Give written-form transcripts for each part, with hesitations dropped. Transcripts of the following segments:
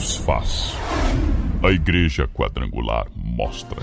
Deus faz. A Igreja Quadrangular mostra.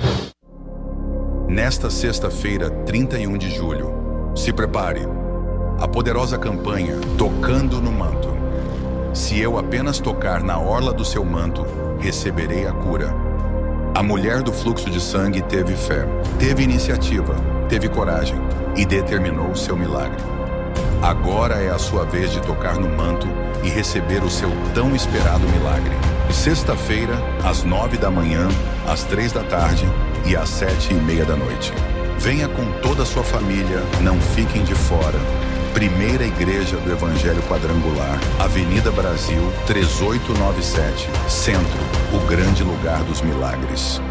Nesta sexta-feira, 31 de julho, se prepare. A poderosa campanha Tocando no Manto. Se eu apenas tocar na orla do seu manto, receberei a cura. A mulher do fluxo de sangue teve fé, teve iniciativa, teve coragem e determinou o seu milagre. Agora é a sua vez de tocar no manto e receber o seu tão esperado milagre. Sexta-feira, às 9 da manhã, às 3 da tarde e às 7:30 da noite. Venha com toda a sua família, não fiquem de fora. Primeira Igreja do Evangelho Quadrangular, Avenida Brasil, 3897, Centro, o grande lugar dos milagres.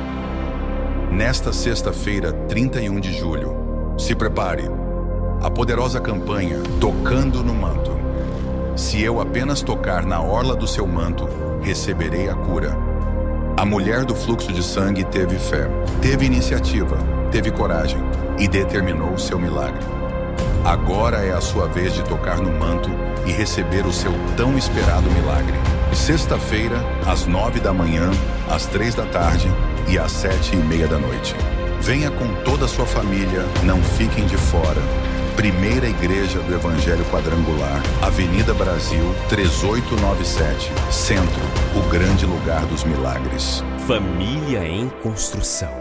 Nesta sexta-feira, 31 de julho, se prepare. A poderosa campanha Tocando no Manto. Se eu apenas tocar na orla do seu manto, receberei a cura. A mulher do fluxo de sangue teve fé, teve iniciativa, teve coragem e determinou o seu milagre. Agora é a sua vez de tocar no manto e receber o seu tão esperado milagre. Sexta-feira, às 9 da manhã, às 3 da tarde e às 7:30 da noite. Venha com toda a sua família, não fiquem de fora. Primeira Igreja do Evangelho Quadrangular, Avenida Brasil, 3897, Centro, o grande lugar dos milagres. Família em construção.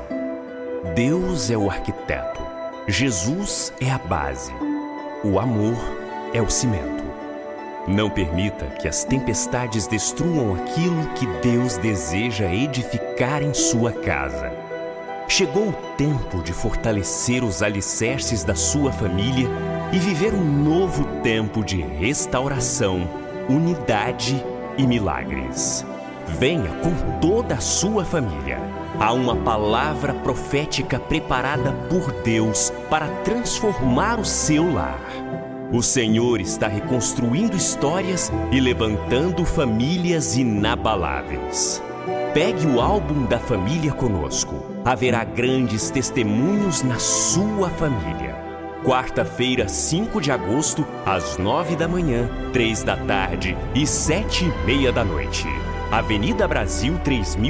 Deus é o arquiteto. Jesus é a base. O amor é o cimento. Não permita que as tempestades destruam aquilo que Deus deseja edificar em sua casa. Chegou o tempo de fortalecer os alicerces da sua família e viver um novo tempo de restauração, unidade e milagres. Venha com toda a sua família. Há uma palavra profética preparada por Deus para transformar o seu lar. O Senhor está reconstruindo histórias e levantando famílias inabaláveis. Pegue o álbum da família conosco. Haverá grandes testemunhos na sua família. Quarta-feira, 5 de agosto, às 9 da manhã, 3 da tarde e 7:30 da noite. Avenida Brasil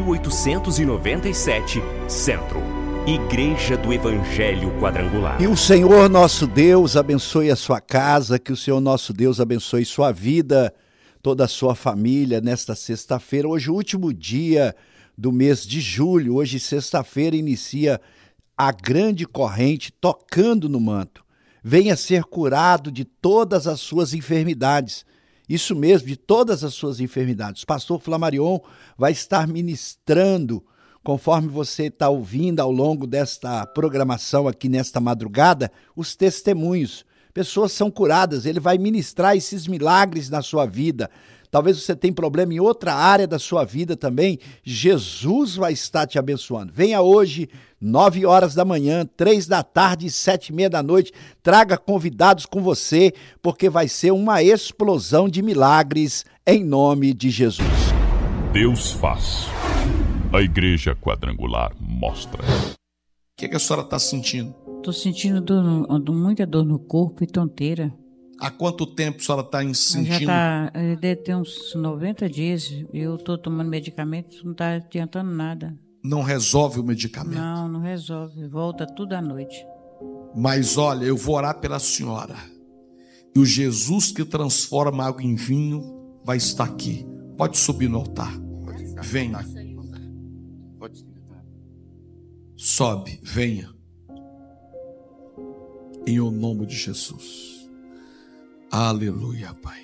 3897, Centro. Igreja do Evangelho Quadrangular. E o Senhor nosso Deus abençoe a sua casa, que o Senhor nosso Deus abençoe sua vida, toda a sua família nesta sexta-feira. Hoje, o último dia do mês de julho. Hoje, sexta-feira, inicia a grande corrente Tocando no Manto. Venha ser curado de todas as suas enfermidades. Isso mesmo, de todas as suas enfermidades. O pastor Flamarion vai estar ministrando, conforme você está ouvindo ao longo desta programação aqui nesta madrugada, os testemunhos. Pessoas são curadas, ele vai ministrar esses milagres na sua vida. Talvez você tenha problema em outra área da sua vida também. Jesus vai estar te abençoando. Venha hoje, 9 horas da manhã, 3 da tarde e 7:30 da noite. Traga convidados com você, porque vai ser uma explosão de milagres em nome de Jesus. Deus faz. A Igreja Quadrangular mostra. O que a senhora está sentindo? Estou sentindo muita dor no corpo e tonteira. Há quanto tempo a senhora está sentindo? Já deve ter uns 90 dias. Eu estou tomando medicamento, não está adiantando nada. Não resolve o medicamento? Não resolve. Volta tudo à noite. Mas olha, eu vou orar pela senhora. E o Jesus que transforma água em vinho vai estar aqui. Pode subir no altar. Venha. Sobe, venha. Em o nome de Jesus. Aleluia, Pai.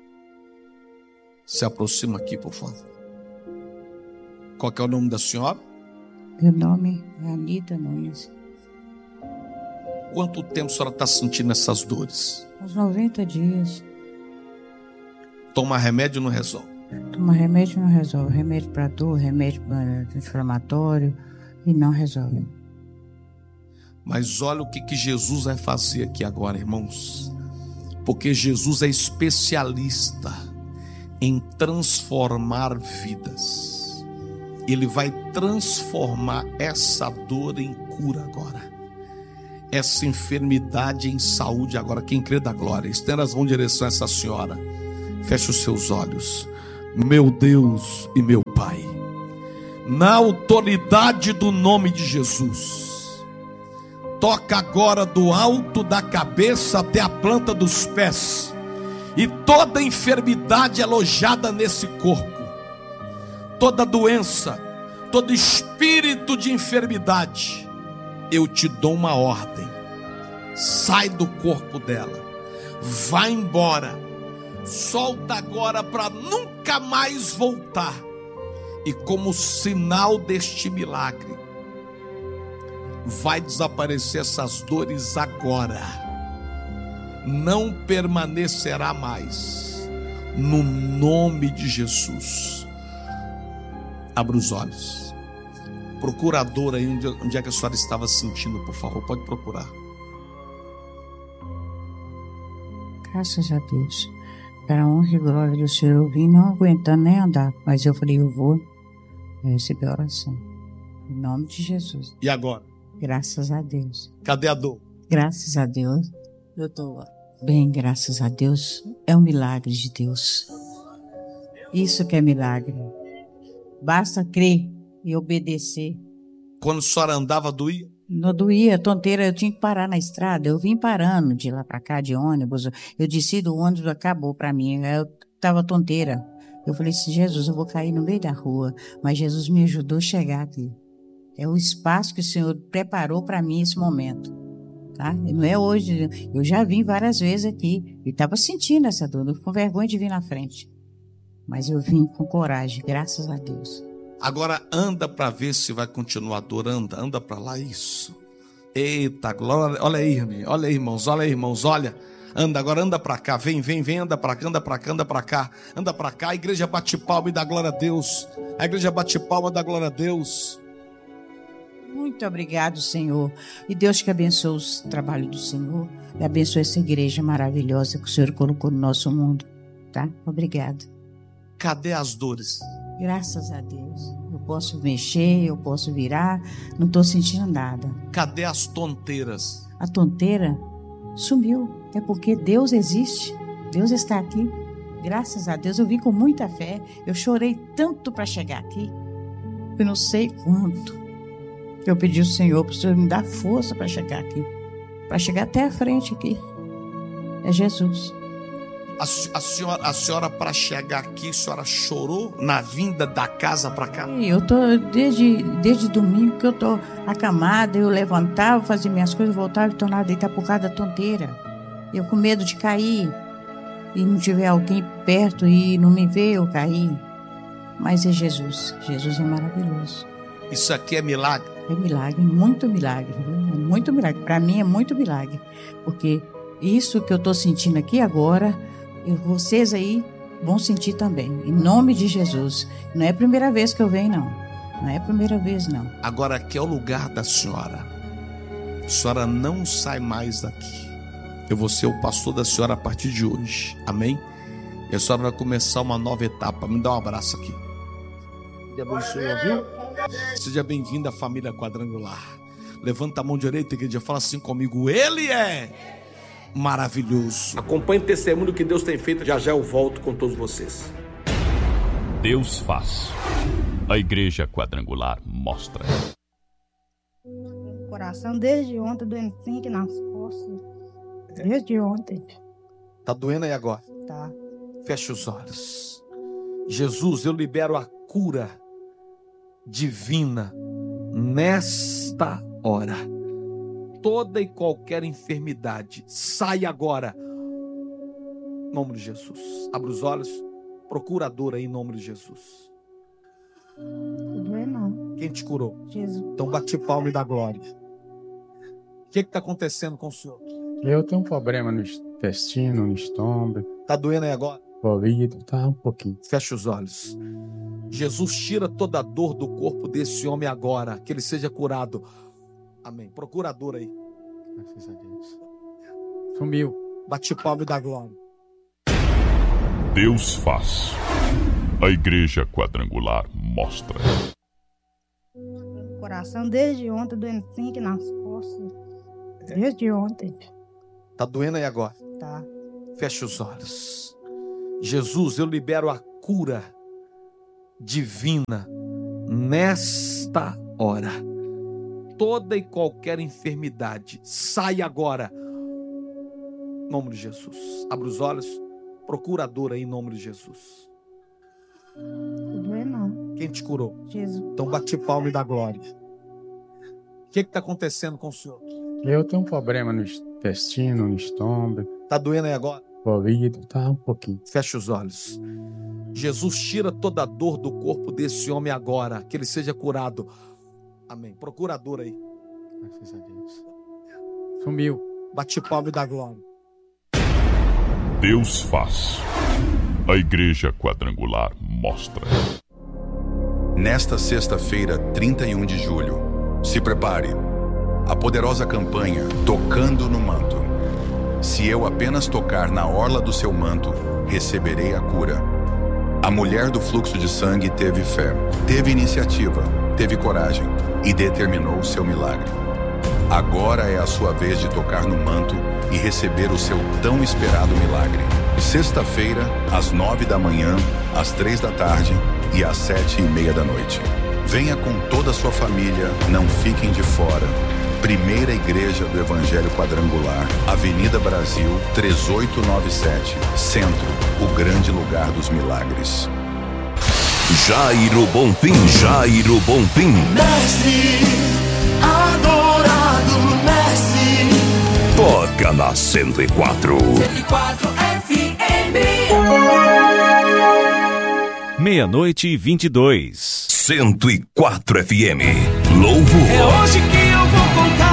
Se aproxima aqui, por favor. Qual que é o nome da senhora? Meu nome é Anita Nunes. Quanto tempo a senhora está sentindo essas dores? Uns 90 dias. Toma remédio e não resolve? Toma remédio e não resolve. Remédio para dor, remédio para inflamatório e não resolve. Mas olha o que Jesus vai fazer aqui agora, irmãos. Porque Jesus é especialista em transformar vidas. Ele vai transformar essa dor em cura agora. Essa enfermidade em saúde agora. Quem crê da glória, estenda as mãos em direção a essa senhora. Feche os seus olhos. meu Deus e meu Pai, na autoridade do nome de Jesus, toca agora do alto da cabeça até a planta dos pés, e toda enfermidade alojada nesse corpo, toda doença, todo espírito de enfermidade, eu te dou uma ordem: sai do corpo dela, vai embora, solta agora para nunca mais voltar. E como sinal deste milagre, vai desaparecer essas dores agora, não permanecerá mais, no nome de Jesus. Abra os olhos, procura a dor aí onde é que a senhora estava sentindo, por favor, pode procurar. Graças a Deus, para a honra e glória do Senhor, eu vim não aguentando nem andar, mas eu falei, eu vou receber a oração, em nome de Jesus. E agora? Graças a Deus. Cadê a dor? Graças a Deus, eu estou bem, graças a Deus. É um milagre de Deus. Isso que é milagre. Basta crer e obedecer. Quando a senhora andava, doía? Não doía, tonteira, eu tinha que parar na estrada. Eu vim parando de lá para cá, de ônibus. Eu desci do ônibus, acabou para mim. Eu estava tonteira. Eu falei assim, Jesus, eu vou cair no meio da rua. Mas Jesus me ajudou a chegar aqui. É o espaço que o Senhor preparou para mim esse momento. Tá? Não é hoje. Eu já vim várias vezes aqui. E estava sentindo essa dor. Eu com vergonha de vir na frente. Mas eu vim com coragem, graças a Deus. Agora anda para ver se vai continuar a dor. Anda para lá, isso. Eita, glória. Olha aí, irmãos, olha. Anda, agora anda para cá, vem, anda para cá, anda para cá. A igreja bate palma e dá glória a Deus. Muito obrigado, Senhor. E Deus que abençoe o trabalho do Senhor. E abençoe essa igreja maravilhosa que o Senhor colocou no nosso mundo. Tá? Obrigado. Cadê as dores? Graças a Deus. Eu posso mexer, eu posso virar. Não estou sentindo nada. Cadê as tonteiras? A tonteira sumiu. É porque Deus existe. Deus está aqui. Graças a Deus. Eu vim com muita fé. Eu chorei tanto para chegar aqui. Eu não sei quanto. Eu pedi ao Senhor para o Senhor me dar força para chegar aqui. Para chegar até a frente aqui. É Jesus. A senhora para chegar aqui, a senhora chorou na vinda da casa para cá? Eu tô desde domingo que eu tô acamada, eu levantava, fazia minhas coisas, voltava e tornava a deitar por causa da tonteira. Eu com medo de cair e não tiver alguém perto e não me ver eu cair. Mas é Jesus, Jesus é maravilhoso. Isso aqui é milagre? É milagre, muito milagre, viu? É muito milagre, para mim é muito milagre, porque isso que eu tô sentindo aqui agora, vocês aí vão sentir também, em nome de Jesus. Não é a primeira vez que eu venho, não. Não é a primeira vez, não. Agora aqui é o lugar da senhora. A senhora não sai mais daqui. Eu vou ser o pastor da senhora a partir de hoje. Amém? E a senhora vai começar uma nova etapa. Me dá um abraço aqui. Deus abençoe, viu? Seja bem-vindo à família Quadrangular. Levanta a mão direita, igreja, fala assim comigo: Ele é maravilhoso. Acompanhe o testemunho que Deus tem feito. Já eu volto com todos vocês. Deus faz. A Igreja Quadrangular mostra. Coração desde ontem doendo aqui nas costas. Desde ontem. Tá doendo aí agora? Tá. Feche os olhos. Jesus, eu libero a cura divina nesta hora. Toda e qualquer enfermidade sai agora, em nome de Jesus. Abra os olhos, procura a dor aí em nome de Jesus. Não é não. Quem te curou? Jesus. Então bate palma e dá glória. O que está acontecendo com o senhor? Eu tenho um problema no intestino, no estômago. Está doendo aí agora? Ouvido, tá um pouquinho. Feche os olhos. Jesus, tira toda a dor do corpo desse homem agora, que ele seja curado. Amém. Procura a dor aí. Graças a Deus. Sumiu. Bate palma e dá glória. Deus faz. A Igreja Quadrangular mostra. Coração desde ontem doendo aqui nas costas. Desde ontem. Tá doendo aí agora? Tá. Feche os olhos. Jesus, eu libero a cura divina nesta hora. Toda e qualquer enfermidade sai agora. Em nome de Jesus. Abra os olhos. Procura a dor aí em nome de Jesus. Não é não. Quem te curou? Jesus. Então bate palma e dá glória. O que está acontecendo com o senhor? Eu tenho um problema no intestino, no estômago, Está doendo aí agora? ouvido, tá um pouquinho. Feche os olhos. Jesus, tira toda a dor do corpo desse homem agora. Que ele seja curado. Amém. Procura a dor aí. Graças a Deus. Sumiu. Bate palma e dá glória. Deus faz. A Igreja Quadrangular mostra. Nesta sexta-feira, 31 de julho, se prepare. A poderosa campanha Tocando no Manto. Se eu apenas tocar na orla do seu manto, receberei a cura. A mulher do fluxo de sangue teve fé, teve iniciativa, teve coragem e determinou o seu milagre. Agora é a sua vez de tocar no manto e receber o seu tão esperado milagre. Sexta-feira, às 9 da manhã, às 3 da tarde e às 7:30 da noite. Venha com toda a sua família, não fiquem de fora. Primeira Igreja do Evangelho Quadrangular, Avenida Brasil, 3897, Centro, o grande lugar dos milagres. Jairo Bonfim, Jairo Bonfim. Mestre, adorado mestre. Toca na 104. 104 FM. 00:22. 104 FM. Louvor. É hoje que eu vou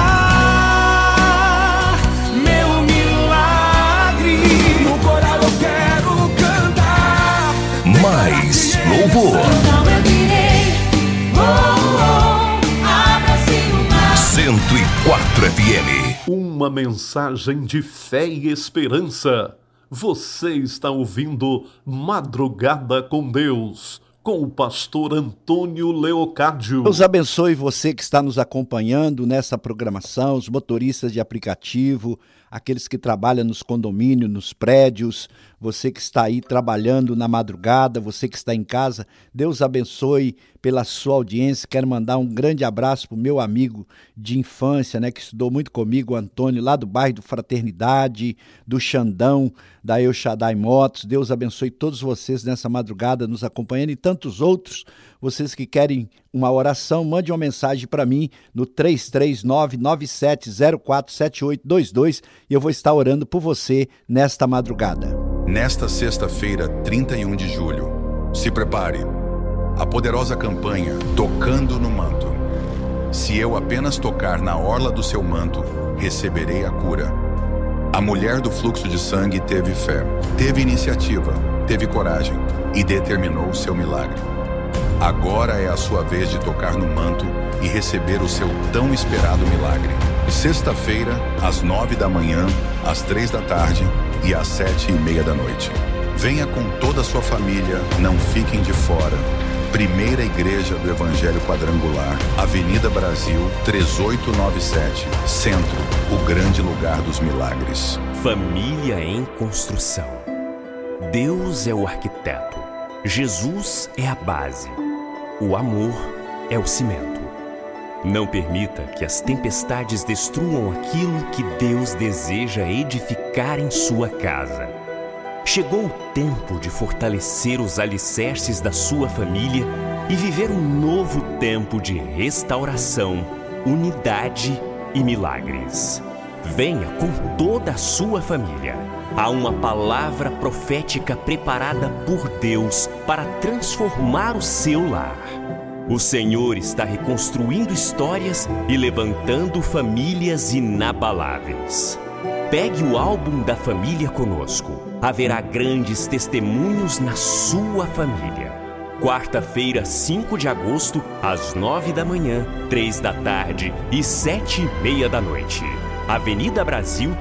contar meu milagre. No coral eu quero cantar. Mais louvor. Não eu direi, abra-se o mar. 104 FM. Uma mensagem de fé e esperança. Você está ouvindo Madrugada com Deus, com o pastor Antônio Leocádio. Deus abençoe você que está nos acompanhando nessa programação, os motoristas de aplicativo, aqueles que trabalham nos condomínios, nos prédios, você que está aí trabalhando na madrugada, você que está em casa. Deus abençoe pela sua audiência. Quero mandar um grande abraço para o meu amigo de infância, que estudou muito comigo, o Antônio, lá do bairro do Fraternidade, do Xandão, da El Shaddai Motos. Deus abençoe todos vocês nessa madrugada nos acompanhando e tantos outros. Vocês que querem uma oração, mande uma mensagem para mim no 339-9704-7822 e eu vou estar orando por você nesta madrugada. Nesta sexta-feira, 31 de julho, se prepare. A poderosa campanha Tocando no Manto. Se eu apenas tocar na orla do seu manto, receberei a cura. A mulher do fluxo de sangue teve fé, teve iniciativa, teve coragem e determinou o seu milagre. Agora é a sua vez de tocar no manto e receber o seu tão esperado milagre. Sexta-feira, às 9 da manhã, às 3 da tarde e às 7:30 da noite. Venha com toda a sua família, não fiquem de fora. Primeira Igreja do Evangelho Quadrangular, Avenida Brasil, 3897, Centro, o grande lugar dos milagres. Família em construção. Deus é o arquiteto. Jesus é a base. O amor é o cimento. Não permita que as tempestades destruam aquilo que Deus deseja edificar em sua casa. Chegou o tempo de fortalecer os alicerces da sua família e viver um novo tempo de restauração, unidade e milagres. Venha com toda a sua família. Há uma palavra profética preparada por Deus para transformar o seu lar. O Senhor está reconstruindo histórias e levantando famílias inabaláveis. Pegue o álbum da família conosco. Haverá grandes testemunhos na sua família. Quarta-feira, 5 de agosto, às 9 da manhã, 3 da tarde e 7:30 da noite. Avenida Brasil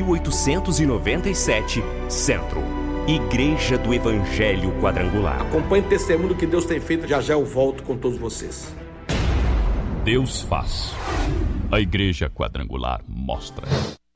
3897, Centro. Igreja do Evangelho Quadrangular. Acompanhe o testemunho que Deus tem feito. Já já eu volto com todos vocês. Deus faz. A Igreja Quadrangular mostra.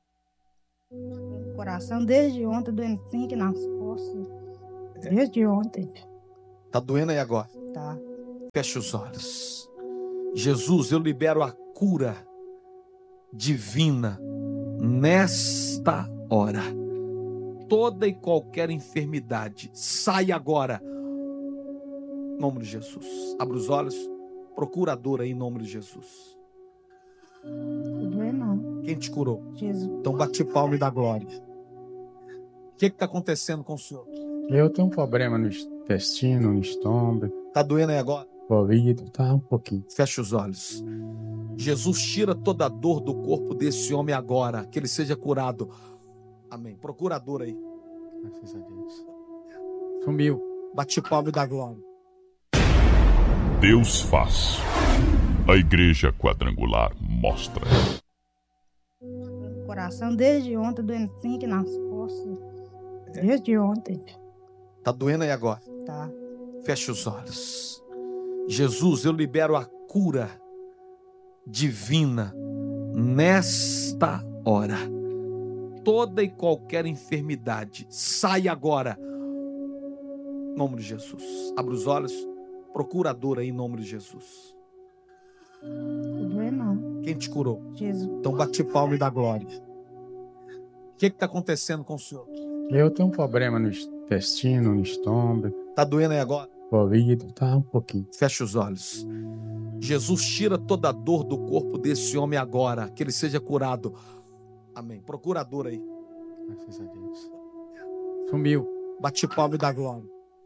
Coração desde ontem, doendo 5 nas costas. Desde ontem. Tá doendo aí agora? Tá. Feche os olhos. Jesus, eu libero a cura divina nesta hora. Toda e qualquer enfermidade, sai agora. Em nome de Jesus. Abra os olhos. Procura a dor aí em nome de Jesus. Não é não. Quem te curou? Jesus. Então bate palma e dá glória. O que está acontecendo com o senhor? Eu tenho um problema no intestino, no estômago. Está doendo aí agora? Ouvido, tá um pouquinho. Feche os olhos. Jesus, tira toda a dor do corpo desse homem agora. Que ele seja curado. Amém. Procura a dor aí. Graças a Deus. Sumiu. Bate palma e dá glória. Deus faz. A Igreja Quadrangular mostra. Coração desde ontem, doendo assim aqui nas costas. Desde ontem. Tá doendo aí agora? Tá. Feche os olhos. Jesus, eu libero a cura divina nesta hora. Toda e qualquer enfermidade, sai agora. Em nome de Jesus. Abra os olhos. Procura a dor aí em nome de Jesus. Não é não. Quem te curou? Jesus. Então bate palma e dá glória. O que está acontecendo com o senhor? Eu tenho um problema no intestino, no estômago. Tá doendo aí agora? Ouvido, tá um pouquinho. Feche os olhos. Jesus, tira toda a dor do corpo desse homem agora. Que ele seja curado. Amém. Procura a dor aí. Graças a Deus. Sumiu. Bate palma e dá glória.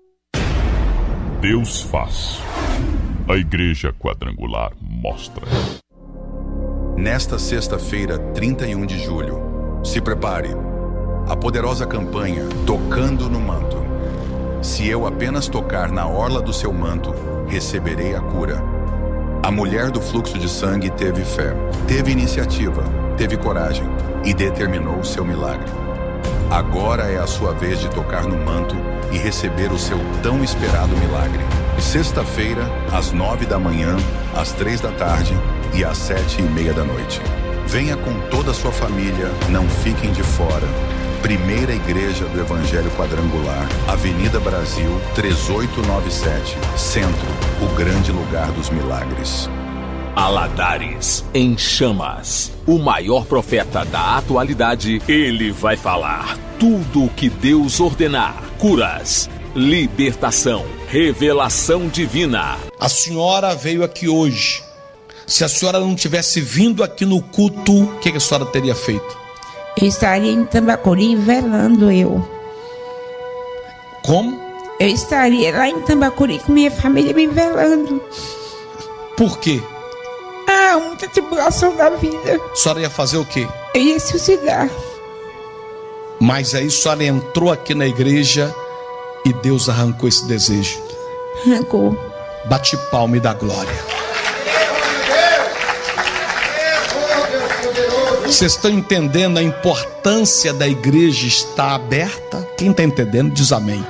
Deus faz. A Igreja Quadrangular mostra. Nesta sexta-feira, 31 de julho, se prepare. A poderosa campanha Tocando no Manto. Se eu apenas tocar na orla do seu manto, receberei a cura. A mulher do fluxo de sangue teve fé, teve iniciativa, teve coragem e determinou o seu milagre. Agora é a sua vez de tocar no manto e receber o seu tão esperado milagre. Sexta-feira, às 9 da manhã, às 3 da tarde e às 7:30 da noite. Venha com toda a sua família, não fiquem de fora. Primeira Igreja do Evangelho Quadrangular, Avenida Brasil, 3897, Centro, o grande lugar dos milagres. Aladares em chamas. O maior profeta da atualidade, ele vai falar tudo o que Deus ordenar. Curas, libertação, revelação divina. A senhora veio aqui hoje. Se a senhora não tivesse vindo aqui no culto, o que a senhora teria feito? Eu estaria em Tambacuri velando eu. Como? Eu estaria lá em Tambacuri com minha família me velando. Por quê? Ah, muita tribulação da vida. A senhora ia fazer o quê? Eu ia suicidar. Mas aí a senhora entrou aqui na igreja e Deus arrancou esse desejo. Arrancou. Bate palma e dá glória. Vocês estão entendendo a importância da igreja estar aberta? Quem está entendendo diz amém.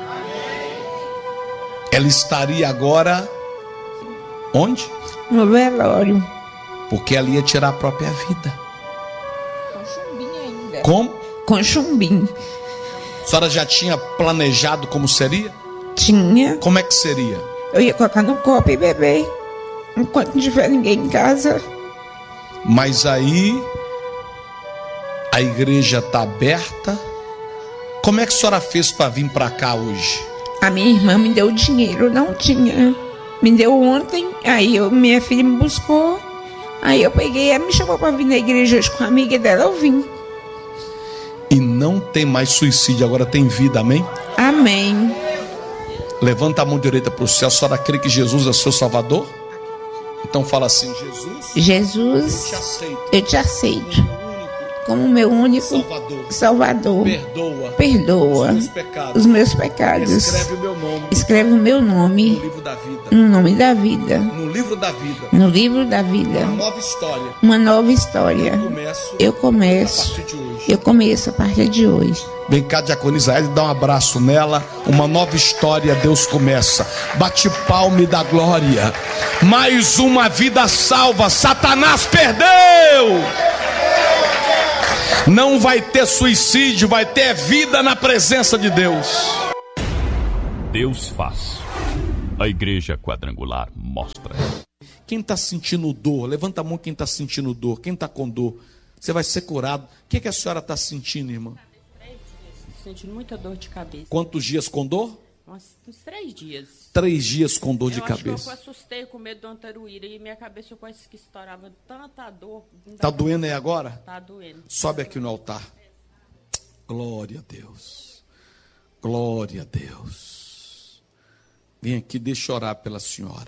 Ela estaria agora onde? No velório. Porque ela ia tirar a própria vida. Com chumbim ainda. Como? Com chumbim. A senhora já tinha planejado como seria? Tinha. Como é que seria? Eu ia colocar no copo e beber enquanto não tiver ninguém em casa. Mas aí a igreja está aberta. Como é que a senhora fez para vir para cá hoje? A minha irmã me deu dinheiro, não tinha. Me deu ontem, aí minha filha me buscou. Aí eu peguei, ela me chamou para vir na igreja hoje com a amiga dela, eu vim. E não tem mais suicídio, agora tem vida, amém? Amém. Levanta a mão direita para o céu. A senhora crê que Jesus é seu Salvador? Então fala assim: Jesus, eu te aceito como meu único Salvador. Perdoa os meus pecados. Escreve o meu nome no nome da vida. No livro da vida. No livro da vida. Uma nova história. Eu começo a partir de hoje. Vem cá, diaconisa Eli, dá um abraço nela. Uma nova história, Deus começa. Bate palma e dá glória. Mais uma vida salva. Satanás perdeu. Não vai ter suicídio, vai ter vida na presença de Deus. Deus faz. A Igreja Quadrangular mostra. Quem está sentindo dor, levanta a mão quem está sentindo dor. Quem está com dor, você vai ser curado. O que a senhora está sentindo, irmã? Sentindo muita dor de cabeça. Quantos dias com dor? Uns 3 dias. 3 dias com dor de cabeça. Eu assustei com medo do antaruíra e minha cabeça eu conheço que estourava tanta dor. Está doendo aí agora? Está doendo. Sobe aqui no altar. Glória a Deus. Glória a Deus. Vem aqui, deixa eu orar pela senhora.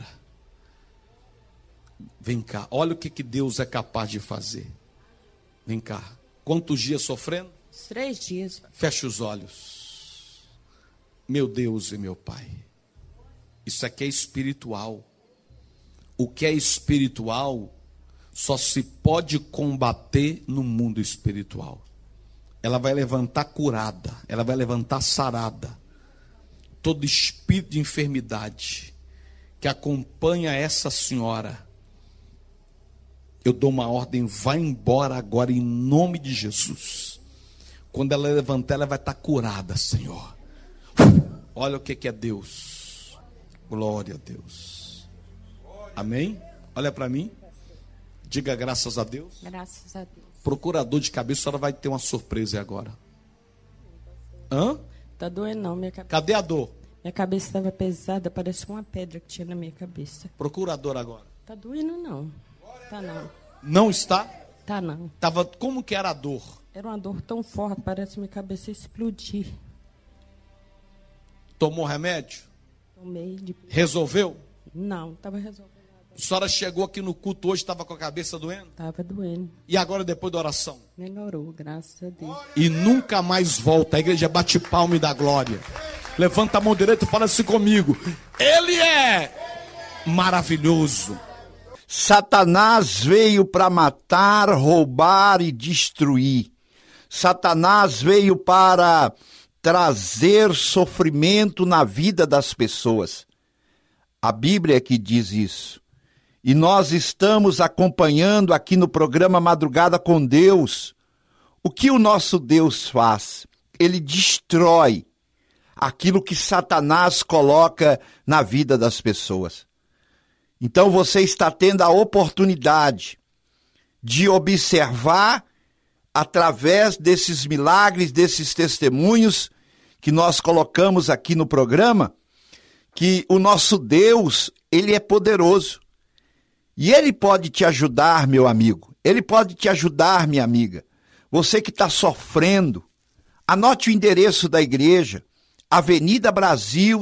Vem cá, olha o que Deus é capaz de fazer. Vem cá. Quantos dias sofrendo? 3 dias. Feche os olhos. Meu Deus e meu Pai. Isso aqui é espiritual. O que é espiritual só se pode combater no mundo espiritual. Ela vai levantar curada, ela vai levantar sarada. Todo espírito de enfermidade que acompanha essa senhora, eu dou uma ordem, vai embora agora em nome de Jesus. Quando ela levantar, ela vai estar curada, Senhor. Olha o que é Deus. Glória a Deus. Amém? Olha para mim. Diga graças a Deus. Graças a Deus. Procurador de cabeça, a senhora vai ter uma surpresa agora. Hã? Tá doendo não, minha cabeça. Cadê a dor? Minha cabeça estava pesada, parecia uma pedra que tinha na minha cabeça. Procurador agora. Tá doendo não. Tá não. Não está? Tá não. Tava, como que era a dor? Era uma dor tão forte, parece minha cabeça explodir. Tomou remédio? Tomei. Resolveu? Não, estava resolvendo. A senhora chegou aqui no culto hoje, estava com a cabeça doendo? Estava doendo. E agora depois da oração? Melhorou, graças a Deus. E nunca mais volta. A igreja bate palma e dá glória. Levanta a mão direita e fala assim comigo. Ele é maravilhoso. Satanás veio para matar, roubar e destruir. Satanás veio para trazer sofrimento na vida das pessoas. A Bíblia é que diz isso. E nós estamos acompanhando aqui no programa Madrugada com Deus. O que o nosso Deus faz? Ele destrói aquilo que Satanás coloca na vida das pessoas. Então você está tendo a oportunidade de observar, através desses milagres, desses testemunhos que nós colocamos aqui no programa, que o nosso Deus, ele é poderoso. E ele pode te ajudar, meu amigo. Ele pode te ajudar, minha amiga. Você que está sofrendo, anote o endereço da igreja, Avenida Brasil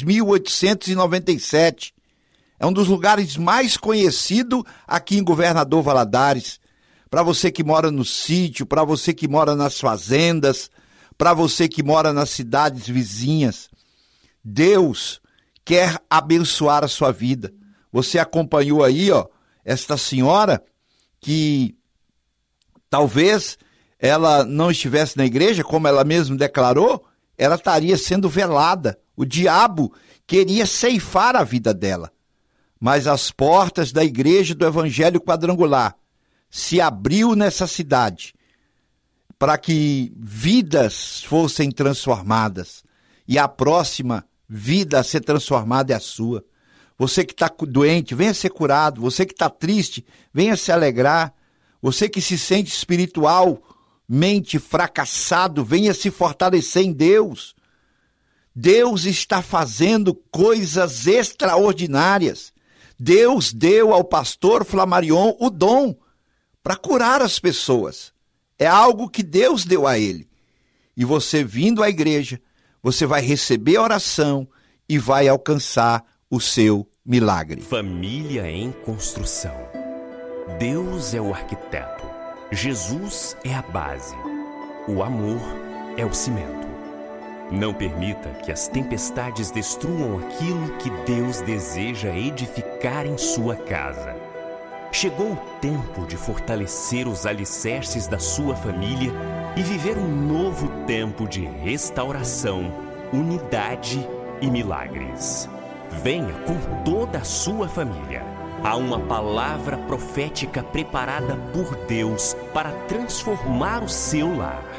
3897. É um dos lugares mais conhecidos aqui em Governador Valadares. Para você que mora no sítio, para você que mora nas fazendas, para você que mora nas cidades vizinhas. Deus quer abençoar a sua vida. Você acompanhou aí, ó, esta senhora que talvez ela não estivesse na igreja, como ela mesma declarou, ela estaria sendo velada. O diabo queria ceifar a vida dela. Mas as portas da igreja do Evangelho Quadrangular se abriu nessa cidade para que vidas fossem transformadas. E a próxima vida a ser transformada é a sua. Você que está doente, venha ser curado. Você que está triste, venha se alegrar. Você que se sente espiritualmente fracassado, venha se fortalecer em Deus. Deus está fazendo coisas extraordinárias. Deus deu ao pastor Flamarion o dom para curar as pessoas. É algo que Deus deu a ele. E você vindo à igreja, você vai receber a oração e vai alcançar o seu milagre. Família em construção. Deus é o arquiteto. Jesus é a base. O amor é o cimento. Não permita que as tempestades destruam aquilo que Deus deseja edificar em sua casa. Chegou o tempo de fortalecer os alicerces da sua família e viver um novo tempo de restauração, unidade e milagres. Venha com toda a sua família. Há uma palavra profética preparada por Deus para transformar o seu lar.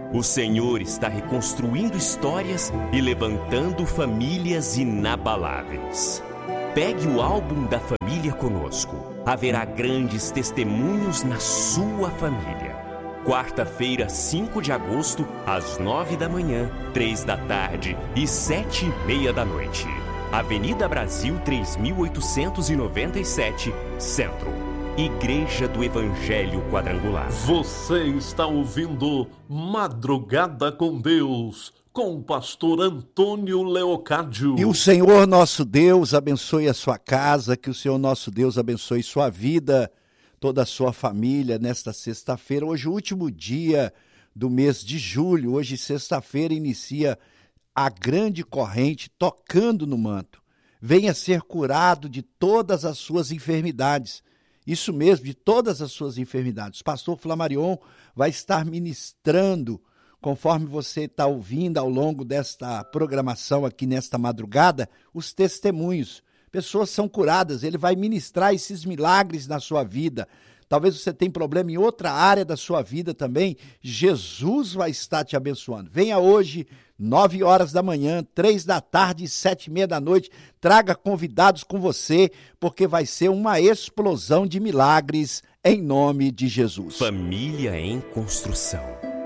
O Senhor está reconstruindo histórias e levantando famílias inabaláveis. Pegue o álbum da família conosco. Haverá grandes testemunhos na sua família. Quarta-feira, 5 de agosto, às 9 da manhã, 3 da tarde e 7h30 da noite. Avenida Brasil 3897, Centro. Igreja do Evangelho Quadrangular. Você está ouvindo Madrugada com Deus, com o pastor Antônio Leocádio. E o Senhor nosso Deus abençoe a sua casa, que o Senhor nosso Deus abençoe sua vida, toda a sua família nesta sexta-feira. Hoje, o último dia do mês de julho. Hoje, sexta-feira, inicia a grande corrente tocando no manto. Venha ser curado de todas as suas enfermidades. Isso mesmo, de todas as suas enfermidades. O pastor Flamarion vai estar ministrando, conforme você está ouvindo ao longo desta programação aqui nesta madrugada, os testemunhos. Pessoas são curadas, ele vai ministrar esses milagres na sua vida. Talvez você tenha problema em outra área da sua vida também. Jesus vai estar te abençoando. Venha hoje, 9 horas da manhã, 3 da tarde e 7h30 da noite. Traga convidados com você, porque vai ser uma explosão de milagres em nome de Jesus. Família em construção.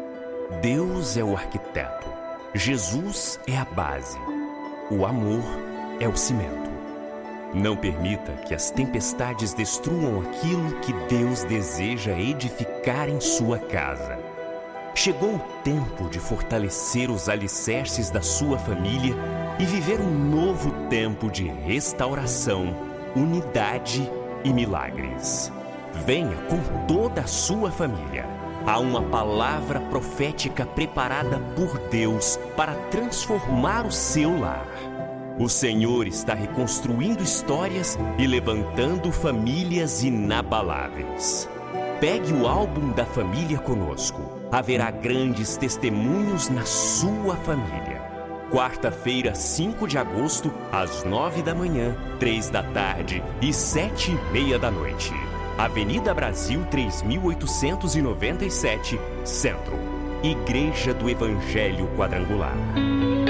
Deus é o arquiteto. Jesus é a base. O amor é o cimento. Não permita que as tempestades destruam aquilo que Deus deseja edificar em sua casa. Chegou o tempo de fortalecer os alicerces da sua família e viver um novo tempo de restauração, unidade e milagres. Venha com toda a sua família. Há uma palavra profética preparada por Deus para transformar o seu lar. O Senhor está reconstruindo histórias e levantando famílias inabaláveis. Pegue o álbum da família conosco. Haverá grandes testemunhos na sua família. Quarta-feira, 5 de agosto, às 9 da manhã, 3 da tarde e 7h30 da noite. Avenida Brasil 3897, Centro. Igreja do Evangelho Quadrangular.